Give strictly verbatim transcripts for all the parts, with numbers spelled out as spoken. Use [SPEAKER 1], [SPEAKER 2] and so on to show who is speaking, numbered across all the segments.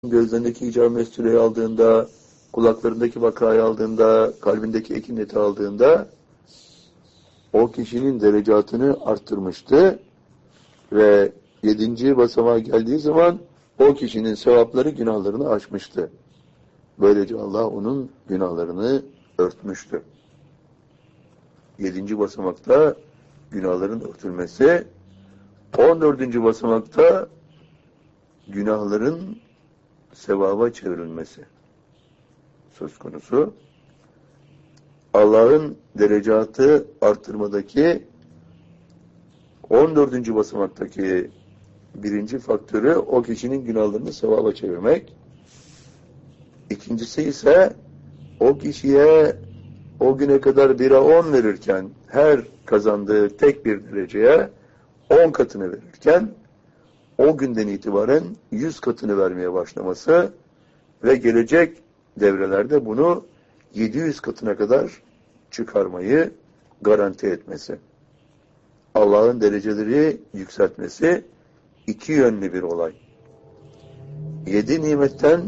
[SPEAKER 1] gözlerindeki icab-ı süreyi aldığında, kulaklarındaki vakayı aldığında, kalbindeki ekineti aldığında o kişinin derecatını arttırmıştı ve yedinci basamağa geldiği zaman o kişinin sevapları günahlarını aşmıştı. Böylece Allah onun günahlarını örtmüştü. Yedinci basamakta günahların örtülmesi, on dördüncü basamakta günahların sevaba çevrilmesi söz konusu. Allah'ın derecatı arttırmadaki on dördüncü basamaktaki birinci faktörü o kişinin günahlarını sevaba çevirmek. İkincisi ise o kişiye o güne kadar bire on verirken her kazandığı tek bir dereceye on katını verirken o günden itibaren yüz katını vermeye başlaması ve gelecek devrelerde bunu yedi yüz katına kadar çıkarmayı garanti etmesi. Allah'ın dereceleri yükseltmesi iki yönlü bir olay. Yedi nimetten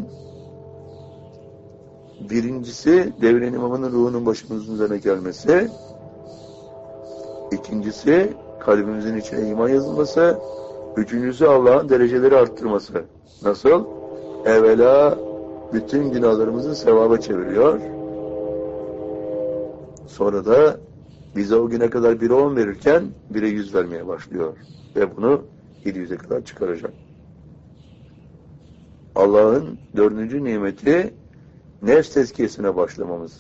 [SPEAKER 1] birincisi devren imamının ruhunun başımızın üzerine gelmesi, ikincisi kalbimizin içine iman yazılması, üçüncüsü Allah'ın dereceleri arttırması. Nasıl? Evvela bütün günahlarımızı sevaba çeviriyor. Sonra da bize o güne kadar bire on verirken bire yüz vermeye başlıyor. Ve bunu yedi yüze kadar çıkaracak. Allah'ın dördüncü nimeti nefs tezkiyesine başlamamız.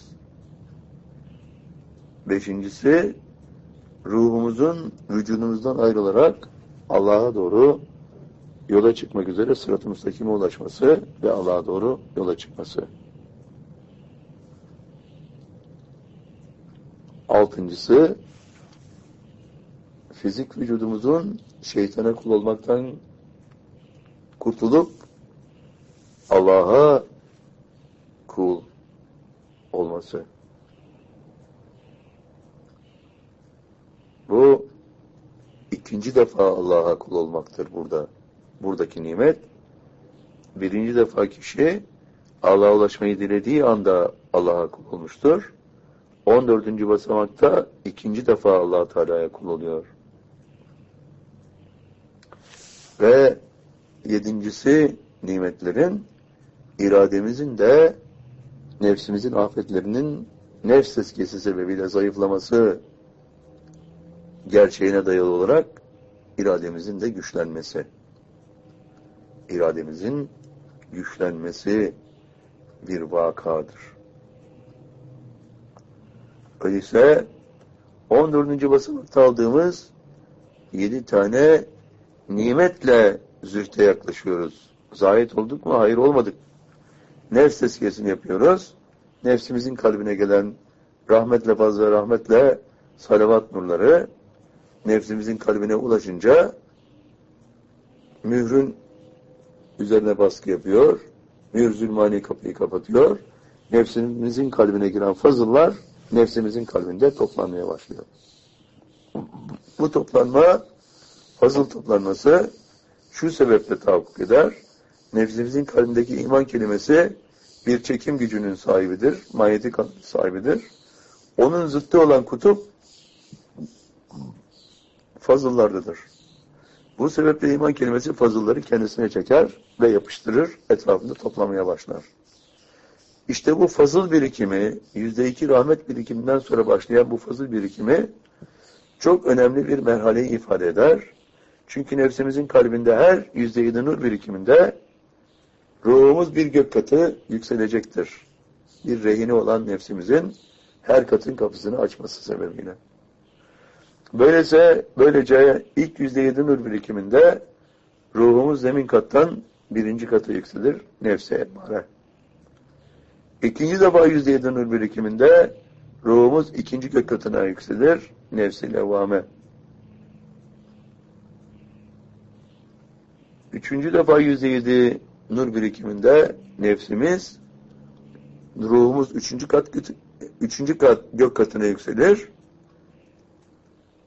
[SPEAKER 1] Beşincisi ruhumuzun vücudumuzdan ayrılarak Allah'a doğru yola çıkmak üzere sırat-ı müstakime ulaşması ve Allah'a doğru yola çıkması. Altıncısı fizik vücudumuzun şeytana kul olmaktan kurtulup Allah'a kul olması. Bu ikinci defa Allah'a kul olmaktır burada. Buradaki nimet. Birinci defa kişi Allah'a ulaşmayı dilediği anda Allah'a kul olmuştur. On dördüncü basamakta ikinci defa Allah Teala'ya kul oluyor. Ve yedincisi nimetlerin irademizin de nefsimizin afetlerinin nefs tezkiyesi sebebiyle zayıflaması gerçeğine dayalı olarak irademizin de güçlenmesi. İrademizin güçlenmesi bir vakadır. Öyleyse on dördüncü basamakta aldığımız yedi tane nimetle zühte yaklaşıyoruz. Zahit olduk mu? Hayır, olmadık. Nefs tezkiyesini yapıyoruz. Nefsimizin kalbine gelen rahmetle fazla rahmetle salavat nurları nefsimizin kalbine ulaşınca mührün üzerine baskı yapıyor. Mühr zulmani kapıyı kapatıyor. Nefsimizin kalbine giren fazıllar nefsimizin kalbinde toplanmaya başlıyor. Bu toplanma, fazıl toplanması şu sebeple tahakkuk eder. Nefsimizin kalbindeki iman kelimesi bir çekim gücünün sahibidir, manyetik sahibidir. Onun zıttı olan kutup fazıllardadır. Bu sebeple iman kelimesi fazılları kendisine çeker ve yapıştırır, etrafında toplamaya başlar. İşte bu fazıl birikimi, yüzde iki rahmet birikiminden sonra başlayan bu fazıl birikimi çok önemli bir merhaleyi ifade eder. Çünkü nefsimizin kalbinde her yüzde yedi nur birikiminde ruhumuz bir gök katı yükselecektir. Bir rehini olan nefsimizin her katın kapısını açması sebebiyle. Böylece, böylece ilk yüzde yedi nur birikiminde ruhumuz zemin kattan birinci kata yükselir, nefse emmare. İkinci defa yüzde yedi nur birikiminde ruhumuz ikinci gök katına yükselir, nefs-i levvame. Üçüncü defa yüzde yedi nur birikiminde nefsimiz, ruhumuz üçüncü kat, üçüncü kat gök katına yükselir,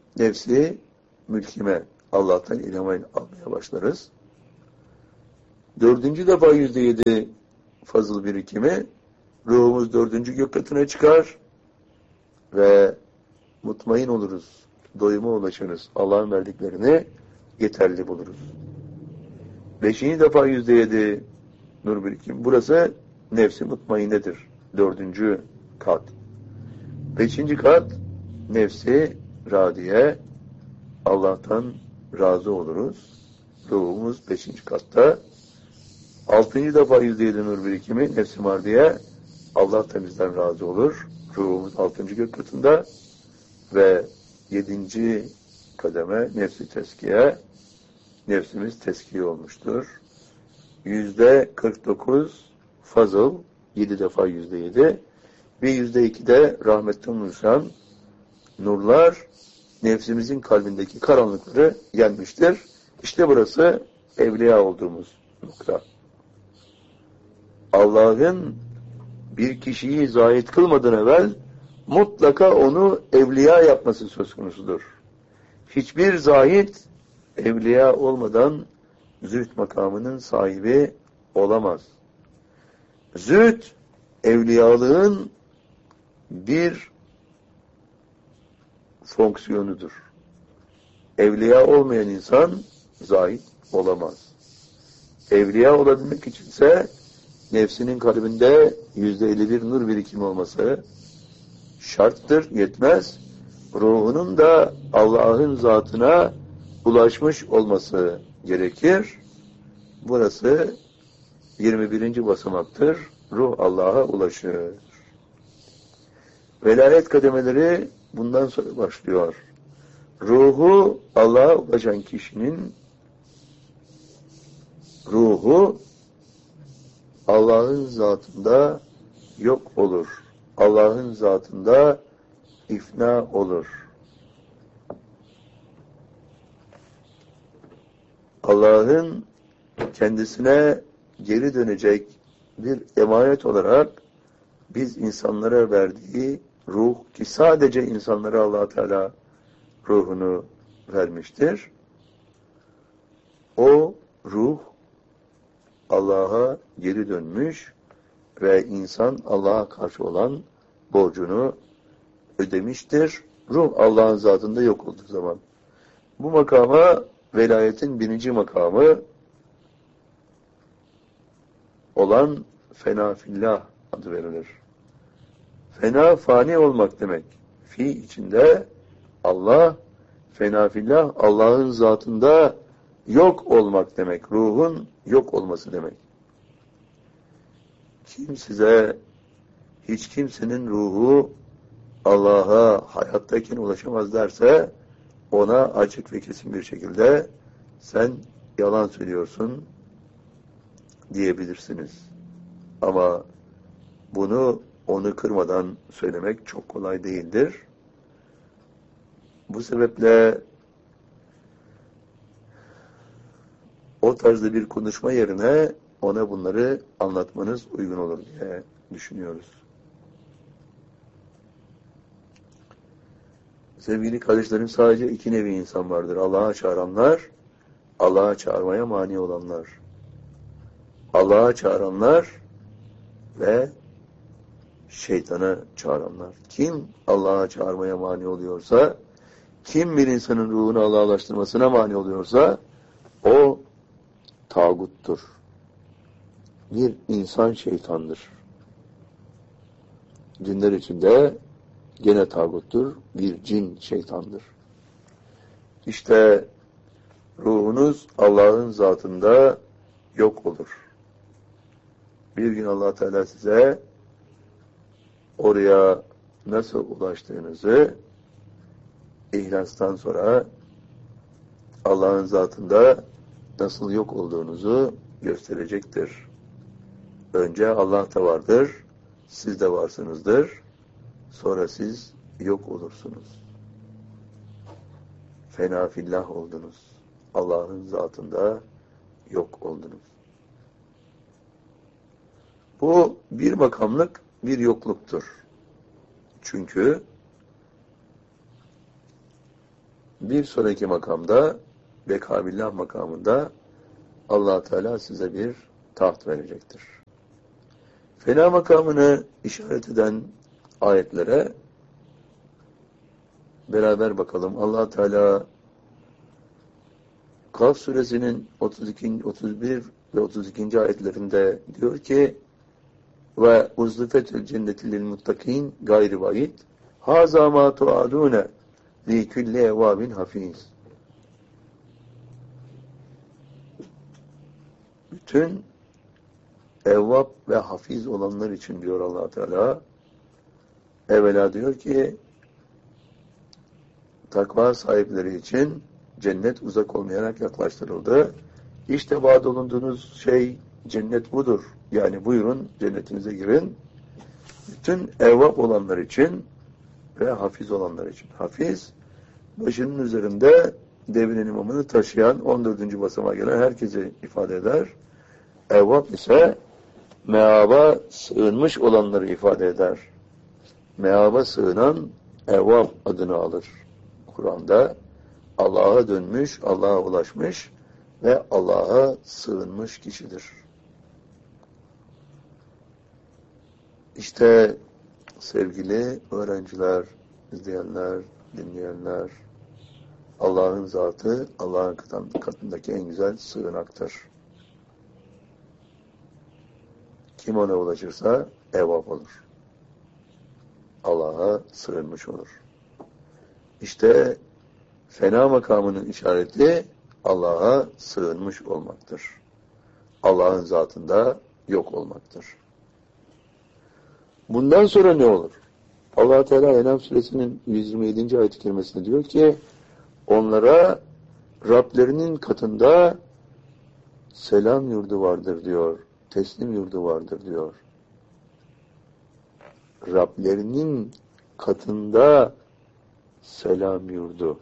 [SPEAKER 1] nefsi mülkime, Allah'tan ilhamayı almaya başlarız. Dördüncü defa yüzde yedi fazıl birikimi, ruhumuz dördüncü gök katına çıkar ve mutmain oluruz. Doyuma ulaşırız. Allah'ın verdiklerini yeterli buluruz. Beşinci defa yüzde yedi nur birikimi. Burası nefsi mutmainedir. Dördüncü kat. Beşinci kat nefsi radiye. Allah'tan razı oluruz. Ruhumuz beşinci katta. Altıncı defa yüzde yedi nur birikimi nefsi mardiye. Allah da bizden razı olur. Ruhumuz altıncı gök katında. Ve yedinci kademe nefsi teskiye. Nefsimiz teskiye olmuştur. Yüzde kırk dokuz fazıl, yedi defa yüzde yedi. Ve yüzde iki de rahmetten oluşan nurlar nefsimizin kalbindeki karanlıkları yenmiştir. İşte burası evliya olduğumuz nokta. Allah'ın bir kişiyi zahit kılmadan evvel mutlaka onu evliya yapması söz konusudur. Hiçbir zahit evliya olmadan zühd makamının sahibi olamaz. Zühd, evliyalığın bir fonksiyonudur. Evliya olmayan insan zahit olamaz. Evliya olabilmek içinse nefsinin kalbinde yüzde elli bir nur birikimi olması şarttır, yetmez. Ruhunun da Allah'ın zatına ulaşmış olması gerekir. Burası yirmi birinci basamaktır. Ruh Allah'a ulaşır. Velayet kademeleri bundan sonra başlıyor. Ruhu Allah'a ulaşan kişinin ruhu Allah'ın zatında yok olur. Allah'ın zatında ifna olur. Allah'ın kendisine geri dönecek bir emanet olarak biz insanlara verdiği ruh, ki sadece insanlara Allah Teala ruhunu vermiştir. O ruh Allah'a geri dönmüş ve insan Allah'a karşı olan borcunu ödemiştir. Ruh Allah'ın zatında yok olduğu zaman. Bu makama velayetin birinci makamı olan fena fillah adı verilir. Fena fani olmak demek. Fi içinde Allah, fena fillah Allah'ın zatında yok olmak demek. Ruhun yok olması demek. Kim size hiç kimsenin ruhu Allah'a hayattayken ulaşamaz derse ona açık ve kesin bir şekilde sen yalan söylüyorsun diyebilirsiniz. Ama bunu onu kırmadan söylemek çok kolay değildir. Bu sebeple o tarzda bir konuşma yerine ona bunları anlatmanız uygun olur diye düşünüyoruz. Sevgili kardeşlerim, sadece iki nevi insan vardır. Allah'a çağıranlar, Allah'a çağırmaya mani olanlar. Allah'a çağıranlar ve şeytana çağıranlar. Kim Allah'a çağırmaya mani oluyorsa, kim bir insanın ruhunu Allah'laştırmasına mani oluyorsa, o tağuttur. Bir insan şeytandır. Cinler içinde gene tağuttur, bir cin şeytandır. İşte ruhunuz Allah'ın zatında yok olur. Bir gün Allah Teala size oraya nasıl ulaştığınızı ihlastan sonra Allah'ın zatında nasıl yok olduğunuzu gösterecektir. Önce Allah da vardır, siz de varsınızdır. Sonra siz yok olursunuz. Fena fillah oldunuz. Allah'ın zatında yok oldunuz. Bu bir makamlık bir yokluktur. Çünkü bir sonraki makamda bekabillah makamında Allah Teala size bir taht verecektir. Fena makamını işaret eden ayetlere beraber bakalım. Allah Teala Kaf suresinin otuz iki, otuz bir ve otuz ikinci ayetlerinde diyor ki ve uzlifetül cenneti lil muttakin gayri vaid haza ma tuadune li kulli evabin hafiz. Bütün evvab ve hafiz olanlar için diyor Allah Teala. Evvela diyor ki takva sahipleri için cennet uzak olmayarak yaklaştırıldı. İşte vaat olunduğunuz şey cennet budur. Yani buyurun cennetinize girin. Bütün evvab olanlar için ve hafiz olanlar için. Hafiz, başının üzerinde devinin imamını taşıyan on dördüncü basamağa gelen herkese ifade eder. Evvab ise meaba sığınmış olanları ifade eder. Meaba sığınan evvab adını alır. Kur'an'da Allah'a dönmüş, Allah'a ulaşmış ve Allah'a sığınmış kişidir. İşte sevgili öğrenciler, izleyenler, dinleyenler, Allah'ın zatı, Allah'ın katındaki en güzel sığınaktır. Kim ona ulaşırsa evvab olur. Allah'a sığınmış olur. İşte fena makamının işareti Allah'a sığınmış olmaktır. Allah'ın zatında yok olmaktır. Bundan sonra ne olur? Allah Teala En'am suresinin yüz yirmi yedinci ayet-i kerimesinde diyor ki onlara Rablerinin katında selam yurdu vardır diyor. Teslim yurdu vardır diyor. Rablerinin katında selam yurdu.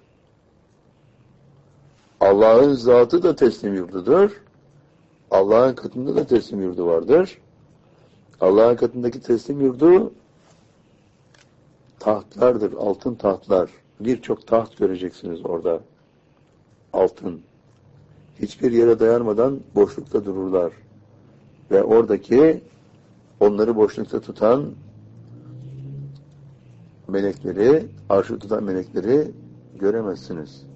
[SPEAKER 1] Allah'ın zatı da teslim yurdudur. Allah'ın katında da teslim yurdu vardır. Allah'ın katındaki teslim yurdu tahtlardır, altın tahtlar. Birçok taht göreceksiniz orada. Altın. Hiçbir yere dayanmadan boşlukta dururlar. Ve oradaki onları boşlukta tutan melekleri, arşı tutan melekleri göremezsiniz.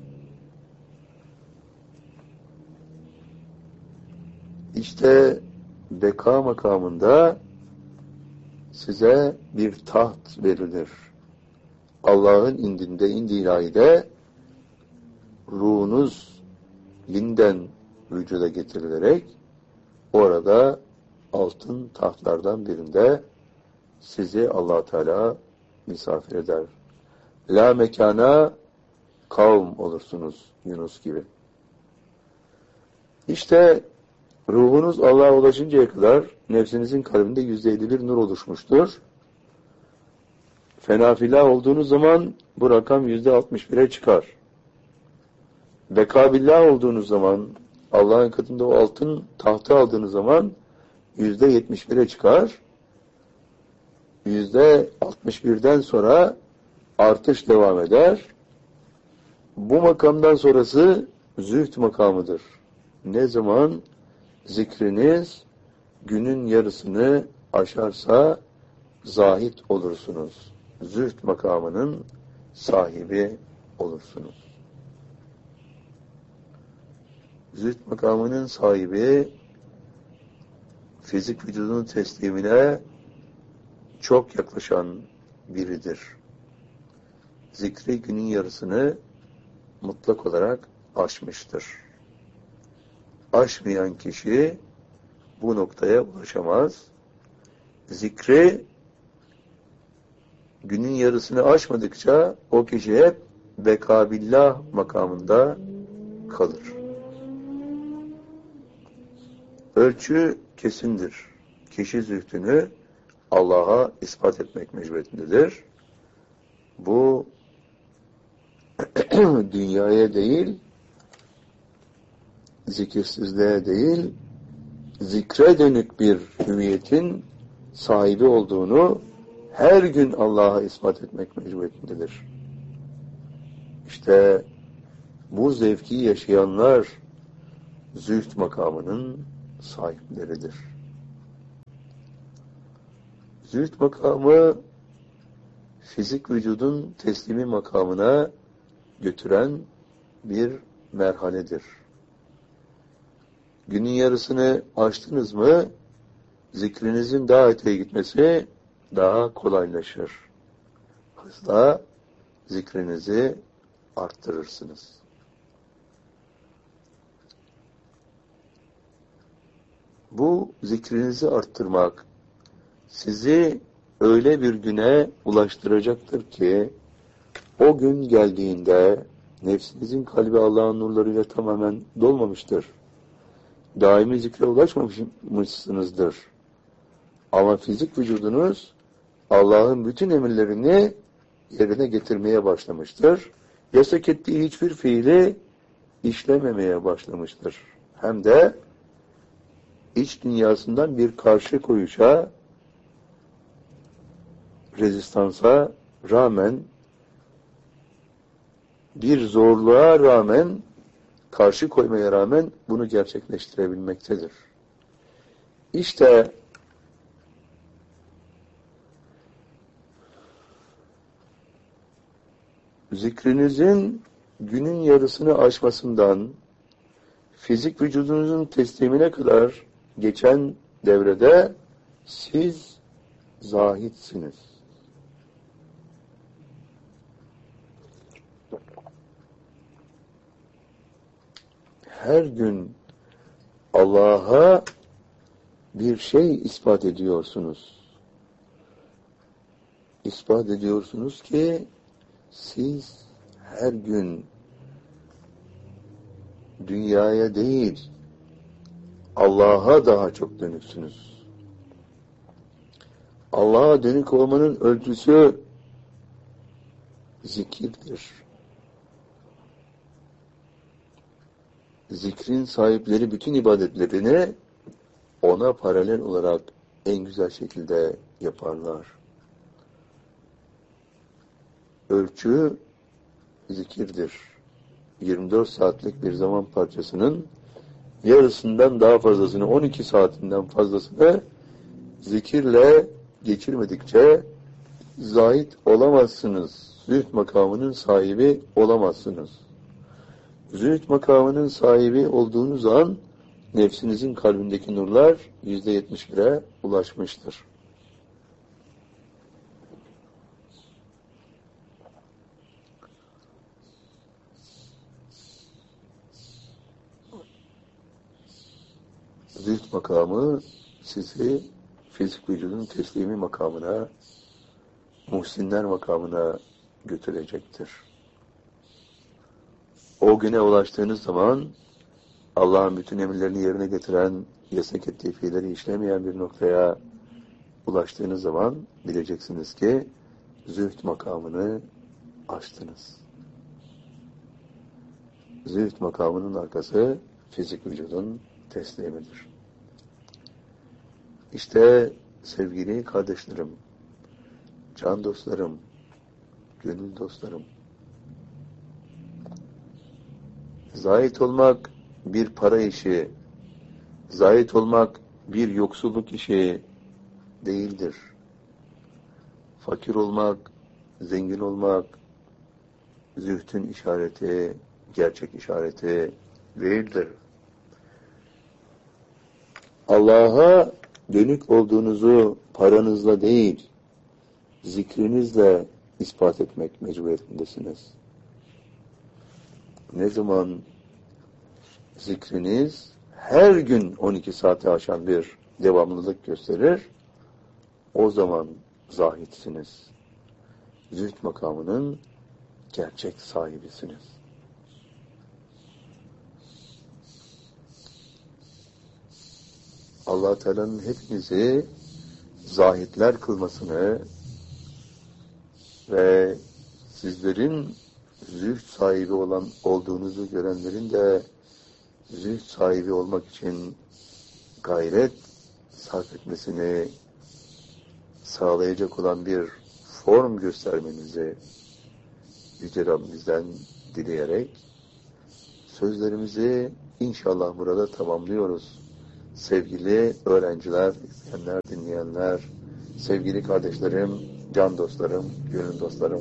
[SPEAKER 1] İşte beka makamında size bir taht verilir. Allah'ın indinde, indi ilahide ruhunuz linden vücuda getirilerek orada altın tahtlardan birinde sizi Allah Teala misafir eder. La mekana kavm olursunuz Yunus gibi. İşte ruhunuz Allah'a ulaşıncaya kadar nefsinizin kalbinde yüzde elli bir nur oluşmuştur. Fenafillah olduğunuz zaman bu rakam yüzde altmış bire çıkar. Bekabillah olduğunuz zaman Allah'ın katında o altın tahtı aldığınız zaman yüzde yetmiş bire çıkar. Yüzde altmış birden sonra artış devam eder. Bu makamdan sonrası zühd makamıdır. Ne zaman zikriniz günün yarısını aşarsa zahid olursunuz. Zühd makamının sahibi olursunuz. Zühd makamının sahibi fizik vücudunun teslimine çok yaklaşan biridir. Zikri günün yarısını mutlak olarak aşmıştır. Aşmayan kişi bu noktaya ulaşamaz. Zikri günün yarısını aşmadıkça o kişi hep bekabillah makamında kalır. Ölçü kesindir. Kişi zühdünü Allah'a ispat etmek mecburiyetindedir. Bu dünyaya değil, zikirsizliğe değil, zikre dönük bir hüviyetin sahibi olduğunu her gün Allah'a ispat etmek mecburiyetindedir. İşte bu zevki yaşayanlar, zühd makamının sahipleridir. Zühd makamı fizik vücudun teslimi makamına götüren bir merhaledir. Günün yarısını aştınız mı zikrinizin daha öteye gitmesi daha kolaylaşır. Hızla zikrinizi arttırırsınız. Bu zikrinizi arttırmak sizi öyle bir güne ulaştıracaktır ki o gün geldiğinde nefsinizin kalbi Allah'ın nurlarıyla tamamen dolmamıştır. Daimi zikre ulaşmamışsınızdır. Ama fizik vücudunuz Allah'ın bütün emirlerini yerine getirmeye başlamıştır. Yasak ettiği hiçbir fiili işlememeye başlamıştır. Hem de iç dünyasından bir karşı koyuşa, rezistansa rağmen, bir zorluğa rağmen, karşı koymaya rağmen bunu gerçekleştirebilmektedir. İşte zikrinizin günün yarısını aşmasından fizik vücudunuzun teslimine kadar geçen devrede siz zahitsiniz. Her gün Allah'a bir şey ispat ediyorsunuz. İspat ediyorsunuz ki siz her gün dünyaya değil Allah'a daha çok dönüksünüz. Allah'a dönük olmanın ölçüsü zikirdir. Zikrin sahipleri bütün ibadetlerini ona paralel olarak en güzel şekilde yaparlar. Ölçü zikirdir. yirmi dört saatlik bir zaman parçasının yarısından daha fazlasını, on iki saatinden fazlasını zikirle geçirmedikçe zahit olamazsınız. Zühd makamının sahibi olamazsınız. Zühd makamının sahibi olduğunuz an nefsinizin kalbindeki nurlar yüzde yetmiş bire ulaşmıştır. Zühd makamı sizi fizik vücudun teslimi makamına, muhsinler makamına götürecektir. O güne ulaştığınız zaman Allah'ın bütün emirlerini yerine getiren, yasak ettiği fiilleri işlemeyen bir noktaya ulaştığınız zaman bileceksiniz ki zühd makamını aştınız. Zühd makamının arkası fizik vücudun teslimidir. İşte sevgili kardeşlerim, can dostlarım, gönül dostlarım, zahit olmak bir para işi, zahit olmak bir yoksulluk işi değildir. Fakir olmak, zengin olmak, zühdün işareti, gerçek işareti değildir. Allah'a dönük olduğunuzu paranızla değil, zikrinizle ispat etmek mecburiyetindesiniz. Ne zaman zikriniz her gün on iki saate aşan bir devamlılık gösterir, o zaman zahitsiniz. Zühd makamının gerçek sahibisiniz. Allah Teala'nın hepimizi zahitler kılmasını ve sizlerin zühd sahibi olan olduğunuzu görenlerin de zühd sahibi olmak için gayret sarf etmesini sağlayacak olan bir form göstermenizi Yüce Rabbimizden dileyerek sözlerimizi inşallah burada tamamlıyoruz. Sevgili öğrenciler, izleyenler, dinleyenler, sevgili kardeşlerim, can dostlarım, gönül dostlarım.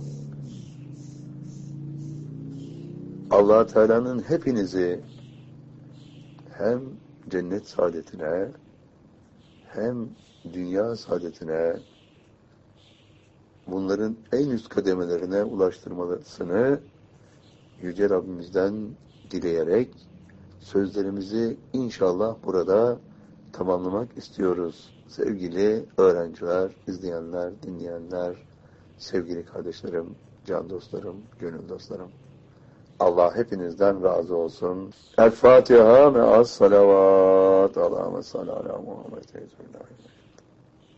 [SPEAKER 1] Allah Teala'nın hepinizi hem cennet saadetine hem dünya saadetine, bunların en üst kademelerine ulaştırmasını Yüce Rabbimizden dileyerek sözlerimizi inşallah burada tamamlamak istiyoruz. Sevgili öğrenciler, izleyenler, dinleyenler, sevgili kardeşlerim, can dostlarım, gönül dostlarım. Allah hepinizden razı olsun. El Fatiha ve as salavat. Allahümme salli ala Muhammed.